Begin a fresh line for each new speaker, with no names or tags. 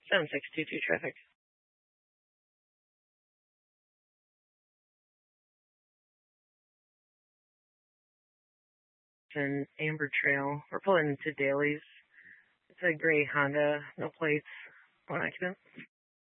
7622 traffic. It's an Amber Trail. We're pulling into Daly's. It's a gray Honda, no plates, one occupant.